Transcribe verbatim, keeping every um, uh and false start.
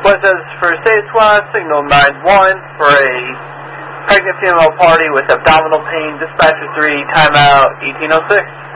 What says for State Squad, signal nine one for a pregnant female party with abdominal pain, dispatcher three, timeout eighteen oh six.